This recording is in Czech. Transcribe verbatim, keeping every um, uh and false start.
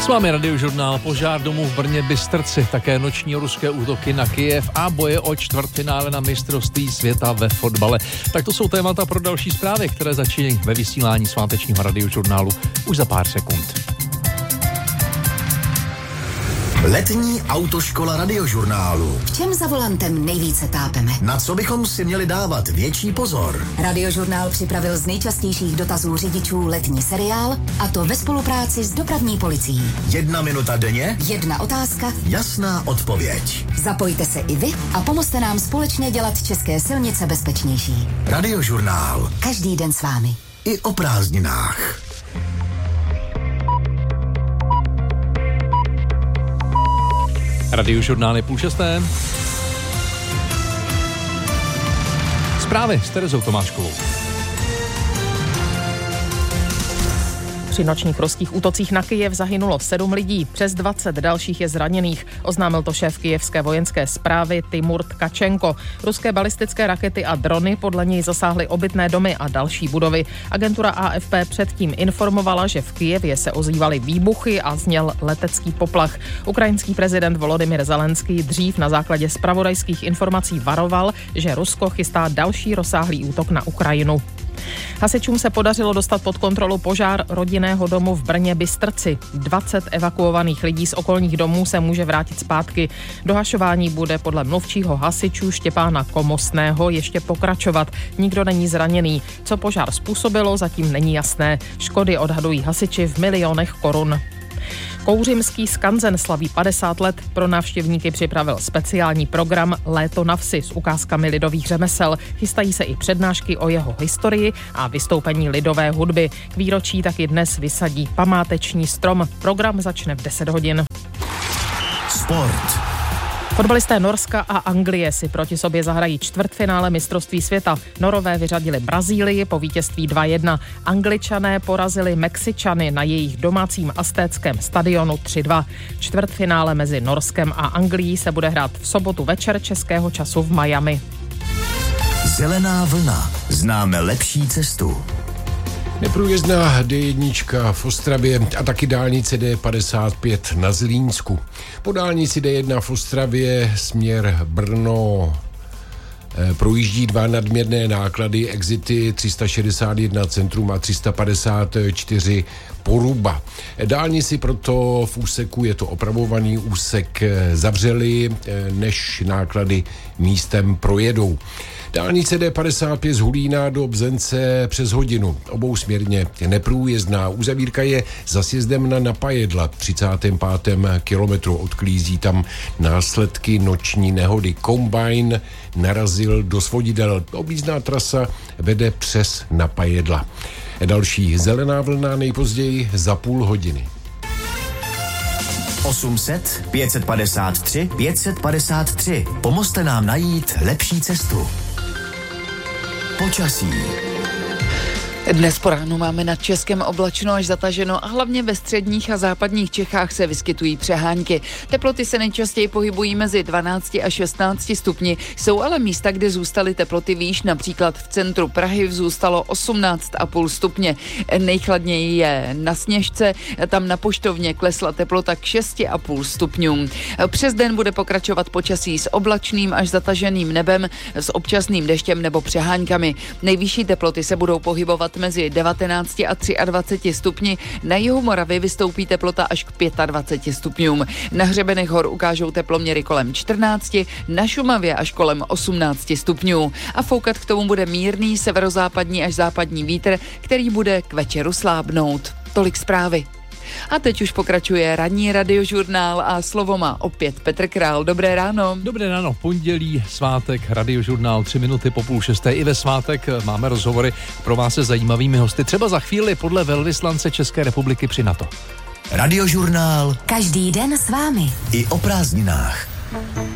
vámi Radiožurnál. Požár domů v Brně Bystrci, také noční ruské útoky na Kyjev a boje o čtvrtfinále na mistrovství světa ve fotbale. Tak to jsou témata pro další zprávy, které začínají ve vysílání svátečního Radiožurnálu už za pár sekund. Letní autoškola Radiožurnálu. V čem za volantem nejvíce tápeme? Na co bychom si měli dávat větší pozor? Radiožurnál připravil z nejčastějších dotazů řidičů letní seriál, a to ve spolupráci s dopravní policií. Jedna minuta denně? Jedna otázka? Jasná odpověď. Zapojte se i vy a pomozte nám společně dělat české silnice bezpečnější. Radiožurnál. Každý den s vámi. I o prázdninách. Radiožurnál je půl šesté. Zprávy s Terezou Tomáškovou. Při nočních ruských útocích na Kyjev zahynulo sedm lidí, přes dvacet dalších je zraněných. Oznámil to šéf kyjevské vojenské správy Timur Tkačenko. Ruské balistické rakety a drony podle něj zasáhly obytné domy a další budovy. Agentura A F P předtím informovala, že v Kyjevě se ozývaly výbuchy a zněl letecký poplach. Ukrajinský prezident Volodymyr Zelenský dřív na základě zpravodajských informací varoval, že Rusko chystá další rozsáhlý útok na Ukrajinu. Hasičům se podařilo dostat pod kontrolu požár rodinného domu v Brně Bystrci. dvacet evakuovaných lidí z okolních domů se může vrátit zpátky. Dohašování bude podle mluvčího hasičů Štěpána Komostného ještě pokračovat. Nikdo není zraněný. Co požár způsobilo, zatím není jasné. Škody odhadují hasiči v milionech korun. Kouřimský skanzen slaví padesát let. Pro návštěvníky připravil speciální program Léto na vsi s ukázkami lidových řemesel. Chystají se i přednášky o jeho historii a vystoupení lidové hudby. K výročí taky dnes vysadí památeční strom. Program začne v deset hodin. Sport. Fotbalisté Norska a Anglie si proti sobě zahrají čtvrtfinále mistrovství světa. Norové vyřadili Brazílii po vítězství dva jedna. Angličané porazili Mexičany na jejich domácím aztéckém stadionu tři dva. Čtvrtfinále mezi Norskem a Anglií se bude hrát v sobotu večer českého času v Miami. Zelená vlna. Známe lepší cestu. Neprůjezdná D jedna v Ostravě a taky dálnice D padesát pět na Zlínsku. Po dálnici D jedna v Ostravě směr Brno projíždí dva nadměrné náklady, exity tři sta šedesát jedna Centrum a tři sta padesát čtyři Poruba. Dálnici proto v úseku, je to opravovaný úsek, zavřeli, než náklady místem projedou. Dálnice D padesát pět z Hulína do Bzence přes hodinu. Obousměrně neprůjezdná. Uzavírka je za sjezdem na Napajedla v třicátém pátém kilometru. Odklízí tam následky noční nehody. Kombajn narazil do svodidel. Objízdná trasa vede přes Napajedla. Další zelená vlna nejpozději za půl hodiny. osm set pět set padesát tři pět set padesát tři. Pomozte nám najít lepší cestu. Počasí. Dnes po ránu máme nad Českem oblačno až zataženo a hlavně ve středních a západních Čechách se vyskytují přehánky. Teploty se nejčastěji pohybují mezi dvanácti a šestnácti stupni. Jsou ale místa, kde zůstaly teploty výš, například v centru Prahy zůstalo osmnáct a půl stupně. Nejchladněji je na Sněžce, tam na Poštovně klesla teplota k šesti a půl stupňům. Přes den bude pokračovat počasí s oblačným až zataženým nebem, s občasným deštěm nebo přeháňkami. Nejvyšší teploty se budou pohybovat mezi devatenácti a dvaceti třemi stupni. Na jihu Moravy vystoupí teplota až k dvaceti pěti stupňům. Na hřebenech hor ukážou teploměry kolem čtrnácti, na Šumavě až kolem osmnácti stupňů. A foukat k tomu bude mírný severozápadní až západní vítr, který bude k večeru slábnout. Tolik zprávy. A teď už pokračuje ranní Radiožurnál a slovo má opět Petr Král. Dobré ráno. Dobré ráno, pondělí, svátek, Radiožurnál, tři minuty po půl šesté. I ve svátek máme rozhovory pro vás se zajímavými hosty. Třeba za chvíli podle velvyslance České republiky při NATO. Radiožurnál. Každý den s vámi. I o prázdninách.